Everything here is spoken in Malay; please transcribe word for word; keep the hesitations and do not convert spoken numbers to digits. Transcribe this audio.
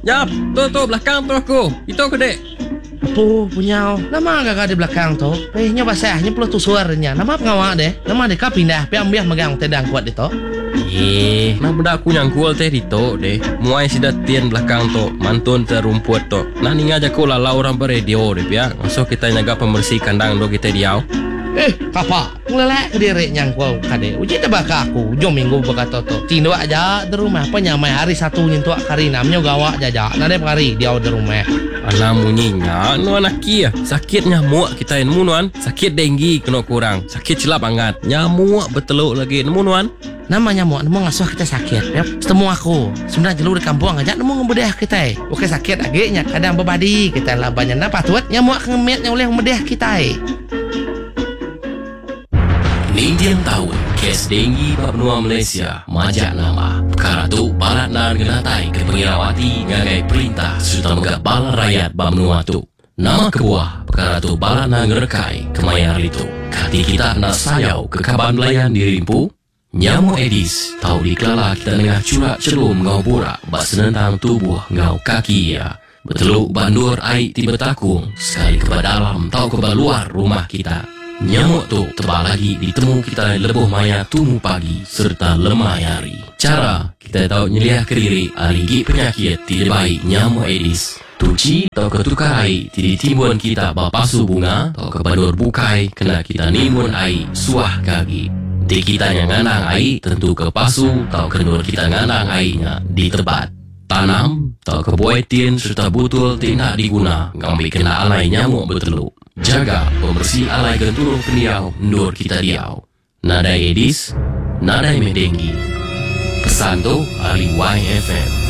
Yap, tu tu belakang tu aku. Itu aku dek. Apa punya? Nama agak di belakang tu. Eh, nya basahnya perlu tu suaranya. Nama pengawak deh. Nama dek kau pindah. Piam biar megang tedang kuat itu. Eh, nah benda aku nyangkul teh itu deh. Muai sidat tian belakang tu, mantun terumput tu. Nah ninga aja ku lalau orang beradio deh ya. Masuk kita nyaga pembersih kandang do kita diau. Eh, kapa? Ngelelek ke diri nyangkul kade. Uji tebak aku. Jom minggu berkata tu. Tindo aja di rumah. Penyamai hari satu nyentuh kari namanya gawak jaja. Nade kari dia di rumah. Alah munyinya, nu anak kia. Sakit nyamuk kita nemu nuan. Sakit denggi kena kurang. Sakit celap angat. Nyamuk beteluk lagi nemu nuan. Nama nyamuk nemu ngasuh kita sakit. Ya, setemu aku. Sebenarnya jelur di kampung aja nemu ngebedah kita. Oke sakit agaknya kadang bebadi kita lah banyak napa tuat nyamuk ngemetnya oleh ngebedah kita. Nindian tahun kes denggi Papua Malaysia majak nama perkara tu balat nan genatai ke pengirawati ngagai perintah serta megak balat rakyat Bamnua tu nama kebuah perkara tu balat nan ngerekai kemayar itu kati kita nak sayau ke kaban belayan dirimpu nyamuk Aedes tahu dikelala kita tengah curak celum ngau borak bak senentang tubuh ngau kaki ya beteluk bandur air tiba takung sekali ke dalam tahu ke luar rumah kita. Nyamuk tu tebal lagi ditemu kita lebuh maya tumu pagi serta lemah hari. Cara kita tahu nyeliah keriri aligi penyakit tidak baik nyamuk Aedes. Tuci atau ketukar air tidak timbun kita bapasu bunga atau kebadur bukai kena kita nimbun air suah kaki. Di kita yang nganang air tentu kepasu atau kendur kita nganang airnya di tebat. Tanam atau kebuaitin serta butul tidak diguna ngambil kena alai nyamuk berteluk. Jaga pembersih alai genturung peniau ndur kita diau. Nadai Aedes, nadai medenggi. Pesan tu Ali Y F M.